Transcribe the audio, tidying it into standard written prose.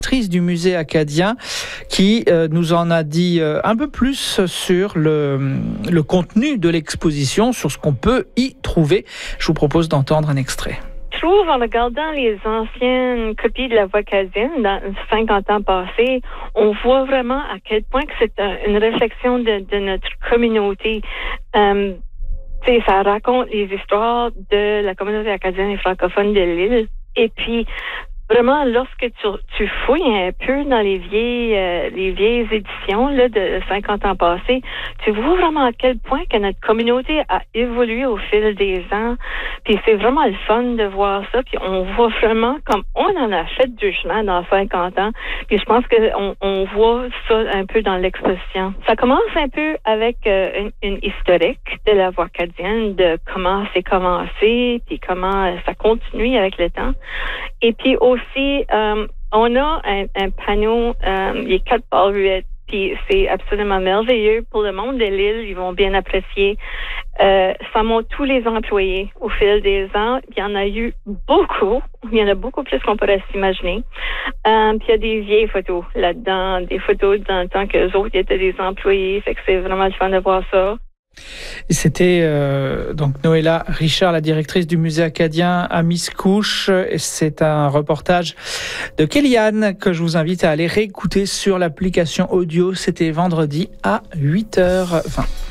Du musée acadien qui nous en a dit un peu plus sur le contenu de l'exposition, sur ce qu'on peut y trouver. Je vous propose d'entendre un extrait. Je trouve, en regardant les anciennes copies de la voix acadienne dans 50 ans passés, on voit vraiment à quel point que c'est une réflexion de notre communauté. Ça raconte les histoires de la communauté acadienne et francophone de l'île. Et puis, vraiment, lorsque tu fouilles un peu dans les vieilles éditions là, de 50 ans passés, tu vois vraiment à quel point que notre communauté a évolué au fil des ans. Puis c'est vraiment le fun de voir ça. Puis on voit vraiment comme on en a fait du chemin dans 50 ans. Puis je pense qu'on voit ça un peu dans l'exposition. Ça commence un peu avec une historique de la voix acadienne, de comment c'est commencé, puis comment ça continue avec le temps. Et puis aussi, on a un panneau, il y a 4 paruettes, puis c'est absolument merveilleux pour le monde de l'île, ils vont bien apprécier. Ça montre tous les employés au fil des ans. Il y en a eu beaucoup, il y en a beaucoup plus qu'on pourrait s'imaginer. Puis il y a des vieilles photos là-dedans, des photos dans le temps qu'eux autres étaient des employés, fait que c'est vraiment le fun de voir ça. C'était donc Noëlla Richard, la directrice du musée acadien à Miscouche. C'est un reportage de Kéliane que je vous invite à aller réécouter sur l'application audio. C'était vendredi à 8h20.